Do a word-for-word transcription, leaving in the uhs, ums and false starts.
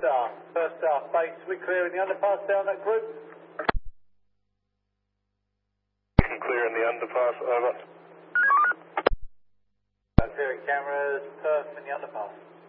Star. First Star, base, we clear in the underpass down that group? We can clear in the underpass, over. Clearing cameras, Perth in the underpass.